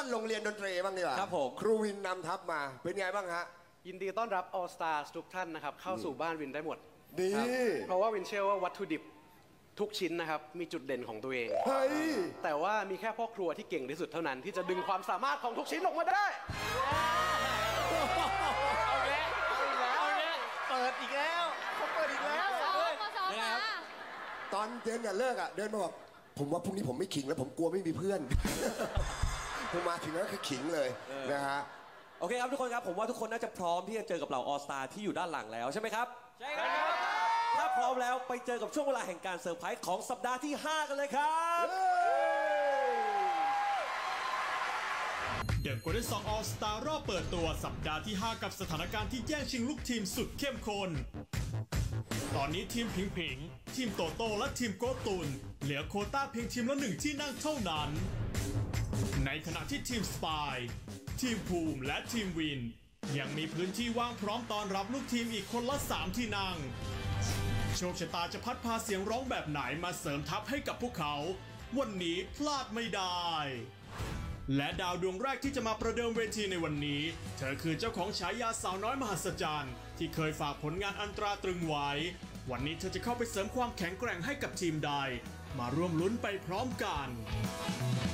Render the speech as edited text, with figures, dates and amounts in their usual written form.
โรงเรียนดนตรีบ้างดีกว่าครับผมครูวินนำทัพมาเป็นไงบ้างฮะยินดีต้อนรับ All Stars ทุกท่านนะครับเข้าสู่บ้านวินได้หมดดีเพราะว่าวินเชื่อว่าวัตถุดิบทุกชิ้นนะครับมีจุดเด่นของตัวเองเฮ้ยแต่ว่ามีแค่พ่อครัวที่เก่งที่สุดเท่านั้นที่จะดึงความสามารถของทุกชิ้นออกมาได้เอาแล้วเปิดอีกแล้วเขาเปิดอีกแล้วนะครับตอนเดินเลิกอ่ะเดินมาบอกผมว่าพรุ่งนี้ผมไม่ขิงแล้วผมกลัวไม่มีเพื่อนผมมาถึงแล้วคือขิงเลยนะฮะโอเคครับทุกคนครับผมว่าทุกคนน่าจะพร้อมที่จะเจอกับเหล่าออสตาที่อยู่ด้านหลังแล้วใช่ไหมครับใช่ครับถ้าพร้อมแล้วไปเจอกับช่วงเวลาแห่งการเซอร์ไพรส์ของสัปดาห์ที่ 5 กันเลยครับ The Golden Song All Star รอบเปิดตัวสัปดาห์ที่ 5 กับสถานการณ์ที่แย่งชิงลูกทีมสุดเข้มข้นตอนนี้ทีมผิงทีมโตโต้และทีมโกตุนเหลือโควต้าเพียงทีมละ1ที่นั่งเท่านั้นในขณะที่ทีมสปายทีมภูมิและทีมวินยังมีพื้นที่ว่างพร้อมต้อนรับลูกทีมอีกคนละ3ที่นั่งโชคชะตาจะพัดพาเสียงร้องแบบไหนมาเสริมทัพให้กับพวกเขาวันนี้พลาดไม่ได้และดาวดวงแรกที่จะมาประเดิมเวทีในวันนี้เธอคือเจ้าของฉายาสาวน้อยมหัศจรรย์ที่เคยฝากผลงานอันตราตรึงไว้วันนี้เธอจะเข้าไปเสริมความแข็งแกร่งให้กับทีมใดมาร่วมลุ้นไปพร้อมกัน